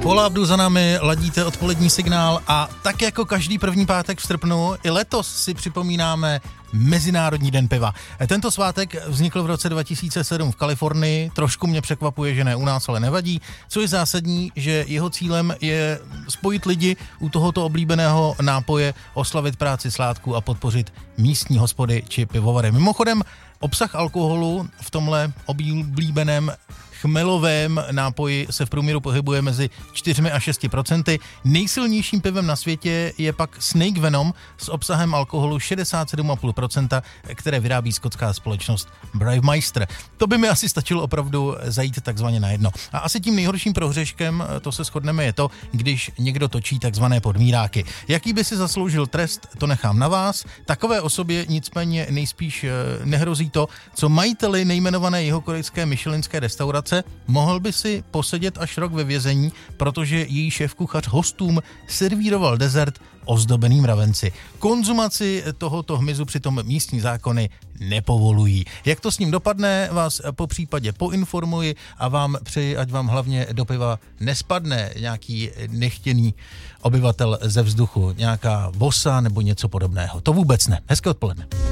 Pola Abdu za námi, ladíte odpolední signál a tak jako každý první pátek v srpnu, i letos si připomínáme Mezinárodní den piva. Tento svátek vznikl v roce 2007 v Kalifornii, trošku mě překvapuje, že ne u nás, ale nevadí. Co je zásadní, že jeho cílem je spojit lidi u tohoto oblíbeného nápoje, oslavit práci sládků a podpořit místní hospody či pivovary. Mimochodem, obsah alkoholu v tomhle oblíbeném chmelovém nápoji se v průměru pohybuje mezi 4 a 6%. Nejsilnějším pivem na světě je pak Snake Venom s obsahem alkoholu 67,5%, které vyrábí skotská společnost Bravemeister. To by mi asi stačilo opravdu zajít takzvaně na jedno. A asi tím nejhorším prohřeškem, to se shodneme, je to, když někdo točí takzvané podmíráky. Jaký by si zasloužil trest, to nechám na vás. Takové osobě nicméně nejspíš nehrozí to, co majiteli nejmenované jihokorejské michelinské restaurace. Mohl by si posedět až rok ve vězení, protože její šéfkuchař hostům servíroval dezert ozdobený mravenci. Konzumaci tohoto hmyzu přitom místní zákony nepovolují. Jak to s ním dopadne, vás po případě poinformuji a vám přeji, ať vám hlavně do piva nespadne nějaký nechtěný obyvatel ze vzduchu, nějaká vosa nebo něco podobného. To vůbec ne. Hezké odpoledne.